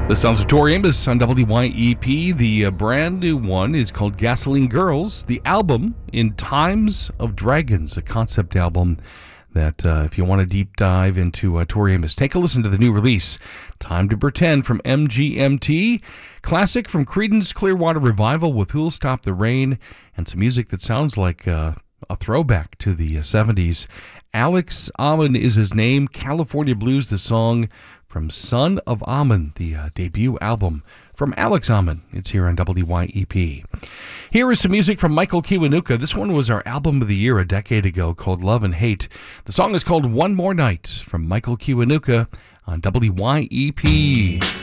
The sounds of Tori Amos on WYEP. The brand new one is called Gasoline Girls. The album, In Times of Dragons, a concept album that if you want to deep dive into Tori Amos, take a listen to the new release, Time to Pretend from MGMT. Classic from Creedence Clearwater Revival with Who'll Stop the Rain, and some music that sounds like a throwback to the 70s. Alex Ammon is his name. California Blues, the song from Son of Ammon, the debut album from Alex Ammon. It's here on WYEP. Here is some music from Michael Kiwanuka. This one was our album of the year a decade ago, called Love and Hate. The song is called One More Night from Michael Kiwanuka on WYEP.